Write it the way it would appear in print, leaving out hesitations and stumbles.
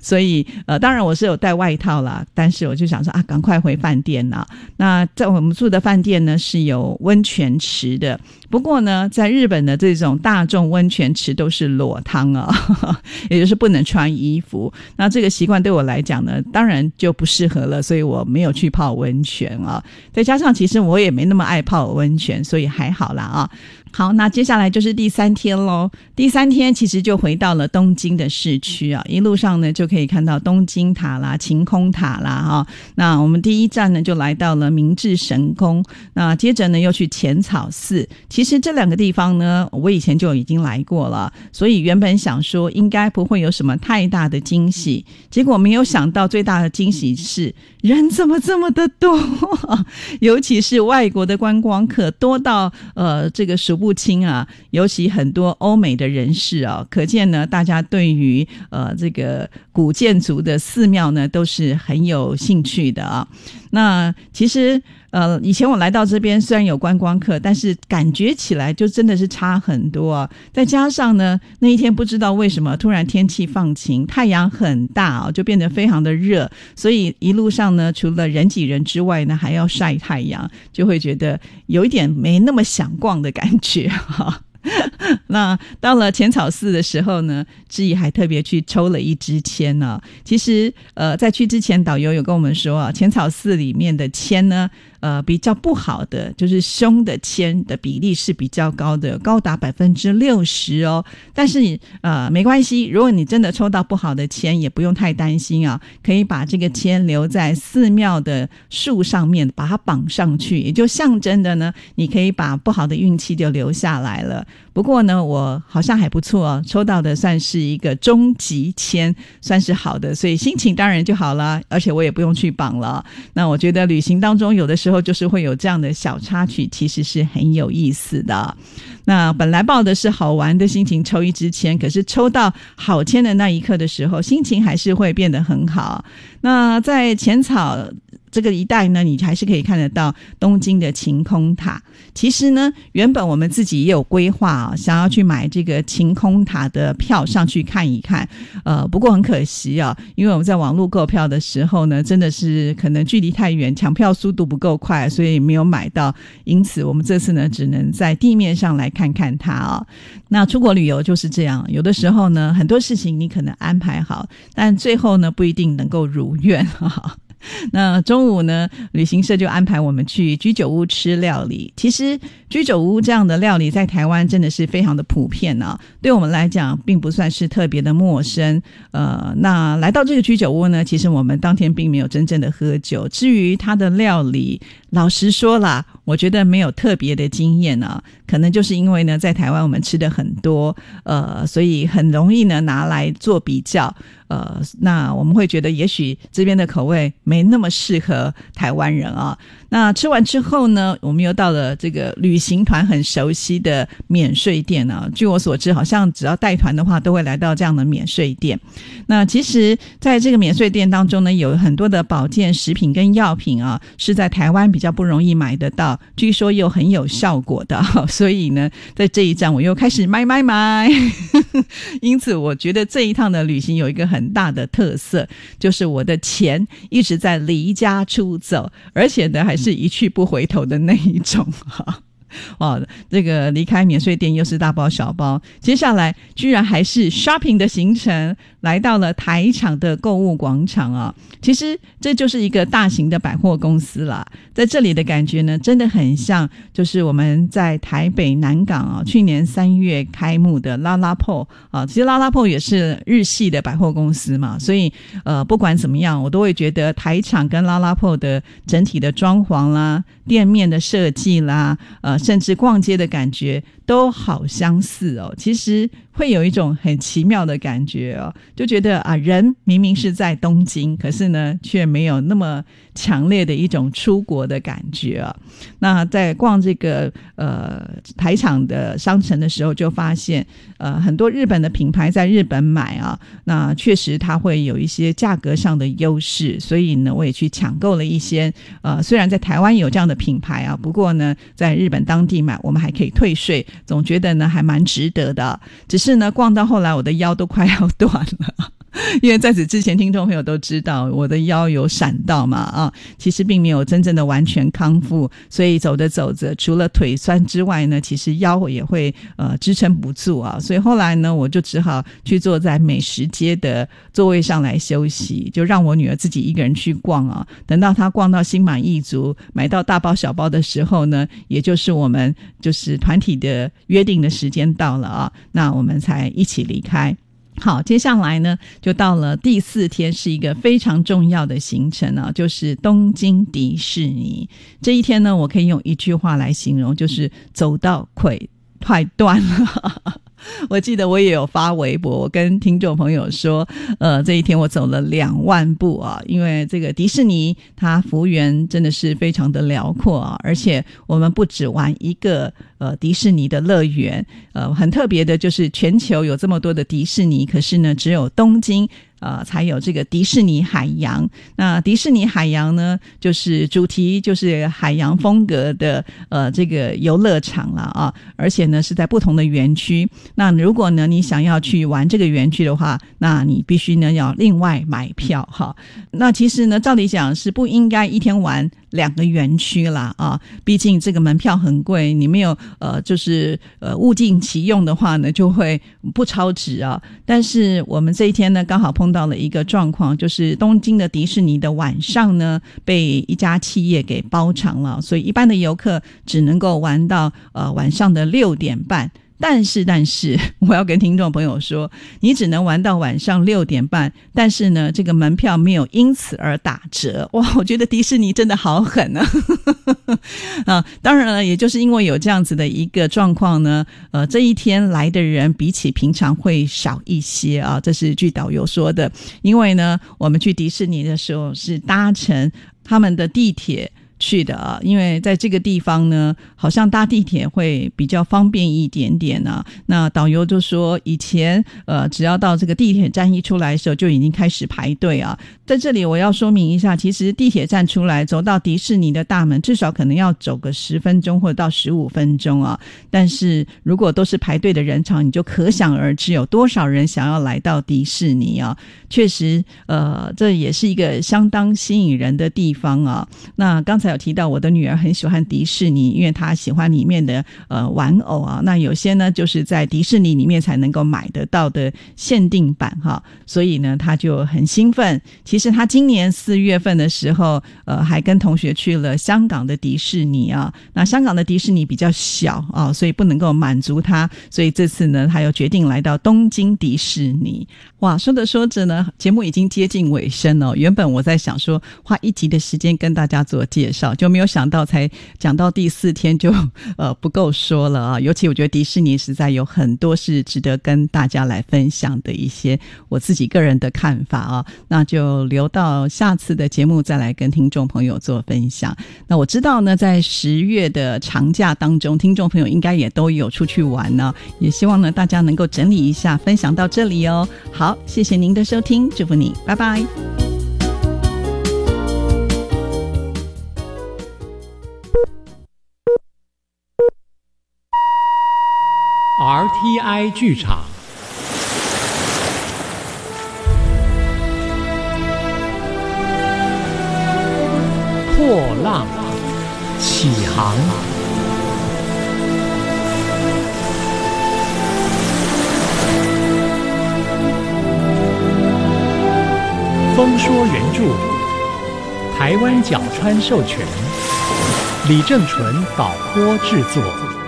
所以当然我是有带外套啦，但是我就想说啊，赶快回饭店啦。那在我们住的饭店呢是有温泉池的，不过呢在日本的这种大众温泉池都是裸汤啊，也就是不能穿衣服。那这个习惯对我来讲呢当然就不适合了，所以我没有去泡温泉啊。再加上其实我也没那么爱泡温泉，所以还好啦啊。好，那接下来就是第3天咯。第3天其实就回到了东京的市区啊，一路上呢就可以看到东京塔啦、晴空塔啦啊。那我们第一站呢就来到了明治神宫，那接着呢又去浅草寺。其实这2个地方呢我以前就已经来过了，所以原本想说应该不会有什么太大的惊喜，结果没有想到最大的惊喜是人怎么这么的多，尤其是外国的观光客多到这个数不清啊，尤其很多欧美的人士啊，可见呢大家对于这个古建筑的寺庙呢都是很有兴趣的啊。那其实以前我来到这边虽然有观光客，但是感觉起来就真的是差很多啊。再加上呢那一天不知道为什么突然天气放晴，太阳很大啊，就变得非常的热，所以一路上呢除了人挤人之外呢还要晒太阳，就会觉得有一点没那么想逛的感觉哈。那到了浅草寺的时候呢，志毅还特别去抽了一支签呢。其实在去之前导游有跟我们说啊，浅草寺里面的签呢比较不好的就是凶的签的比例是比较高的，高达 60% 哦。但是没关系，如果你真的抽到不好的签也不用太担心啊，可以把这个签留在寺庙的树上面，把它绑上去，也就象征的呢你可以把不好的运气就留下来了。不过呢我好像还不错哦，抽到的算是一个中级签，算是好的，所以心情当然就好了，而且我也不用去绑了。那我觉得旅行当中有的时候就是会有这样的小插曲，其实是很有意思的。那本来抱的是好玩的心情抽一支签，可是抽到好签的那一刻的时候，心情还是会变得很好。那在浅草这个一带呢，你还是可以看得到东京的晴空塔。其实呢原本我们自己也有规划啊，想要去买这个晴空塔的票上去看一看，不过很可惜啊，因为我们在网络购票的时候呢真的是可能距离太远，抢票速度不够快，所以没有买到，因此我们这次呢只能在地面上来看看它啊。那出国旅游就是这样，有的时候呢很多事情你可能安排好，但最后呢不一定能够如愿那中午呢旅行社就安排我们去居酒屋吃料理。其实居酒屋这样的料理在台湾真的是非常的普遍啊，对我们来讲并不算是特别的陌生。那来到这个居酒屋呢，其实我们当天并没有真正的喝酒，至于它的料理老实说啦，我觉得没有特别的经验啊，可能就是因为呢在台湾我们吃的很多，所以很容易呢拿来做比较。那我们会觉得也许这边的口味没那么适合台湾人啊。那吃完之后呢，我们又到了这个旅行团很熟悉的免税店啊。据我所知，好像只要带团的话都会来到这样的免税店。那其实在这个免税店当中呢，有很多的保健食品跟药品啊，是在台湾比较不容易买得到，据说又很有效果的所以呢在这一站我又开始买因此我觉得这一趟的旅行有一个很大的特色，就是我的钱一直在离家出走，而且呢还是一去不回头的那一种哇，这个离开免税店又是大包小包，接下来居然还是 shopping 的行程，来到了台场的购物广场啊。其实这就是一个大型的百货公司啦，在这里的感觉呢真的很像就是我们在台北南港啊去年3月开幕的拉拉铺啊。其实拉拉铺也是日系的百货公司嘛，所以不管怎么样我都会觉得台场跟拉拉铺的整体的装潢啦、店面的设计啦，甚至逛街的感觉都好相似哦。其实会有一种很奇妙的感觉哦，就觉得啊，人明明是在东京，可是呢却没有那么强烈的一种出国的感觉啊。那在逛这个台场的商城的时候，就发现很多日本的品牌在日本买啊，那确实它会有一些价格上的优势，所以呢我也去抢购了一些虽然在台湾有这样的品牌啊，不过呢在日本当地买我们还可以退税，总觉得呢还蛮值得的。只是呢逛到后来我的腰都快要断了因为在此之前听众朋友都知道我的腰有闪到嘛其实并没有真正的完全康复，所以走着走着除了腿酸之外呢，其实腰也会支撑不住所以后来呢我就只好去坐在美食街的座位上来休息，就让我女儿自己一个人去逛等到她逛到心满意足，买到大包小包的时候呢，也就是我们就是团体的约定的时间到了那我们才一起离开。好，接下来呢就到了第4天，是一个非常重要的行程就是东京迪士尼。这一天呢我可以用一句话来形容，就是走到腿快断了我记得我也有发微博，我跟听众朋友说这一天我走了2万步因为这个迪士尼它幅员真的是非常的辽阔而且我们不只玩一个迪士尼的乐园很特别的就是全球有这么多的迪士尼，可是呢只有东京才有这个迪士尼海洋。那迪士尼海洋呢，就是主题就是海洋风格的这个游乐场了而且呢是在不同的园区。那如果呢你想要去玩这个园区的话，那你必须呢要另外买票那其实呢照理讲是不应该一天玩2个园区啦毕竟这个门票很贵，你没有就是物尽其用的话呢就会不超值但是我们这一天呢刚好碰到了一个状况，就是东京的迪士尼的晚上呢被一家企业给包场了，所以一般的游客只能够玩到晚上的6点半。但是我要跟听众朋友说，你只能玩到晚上6点半，但是呢这个门票没有因此而打折。哇，我觉得迪士尼真的好狠当然了，也就是因为有这样子的一个状况呢这一天来的人比起平常会少一些这是据导游说的。因为呢我们去迪士尼的时候是搭乘他们的地铁去的因为在这个地方呢好像搭地铁会比较方便一点点那导游就说以前只要到这个地铁站一出来的时候就已经开始排队在这里我要说明一下，其实地铁站出来走到迪士尼的大门至少可能要走个10分钟或者到15分钟但是如果都是排队的人潮，你就可想而知有多少人想要来到迪士尼确实这也是一个相当吸引人的地方那刚才有提到我的女儿很喜欢迪士尼，因为她喜欢里面的玩偶那有些呢就是在迪士尼里面才能够买得到的限定版所以呢她就很兴奋。其实她今年4月份的时候还跟同学去了香港的迪士尼那香港的迪士尼比较小所以不能够满足她，所以这次呢她又决定来到东京迪士尼。哇，说着说着呢节目已经接近尾声原本我在想说花1集的时间跟大家做介绍，就没有想到才讲到第4天就不够说了尤其我觉得迪士尼实在有很多是值得跟大家来分享的一些我自己个人的看法那就留到下次的节目再来跟听众朋友做分享。那我知道呢在10月的长假当中，听众朋友应该也都有出去玩呢也希望呢大家能够整理一下分享到这里好，谢谢您的收听，祝福你，拜拜。 RTI 剧场，破浪起航。风说原著，台湾角川授权，李正淳导播制作。